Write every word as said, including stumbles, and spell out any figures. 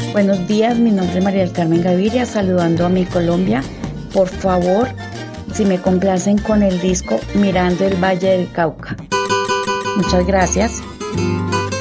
Buenos días, mi nombre es María del Carmen Gaviria, saludando a mi Colombia. Por favor, si me complacen con el disco Mirando el Valle del Cauca. Muchas gracias.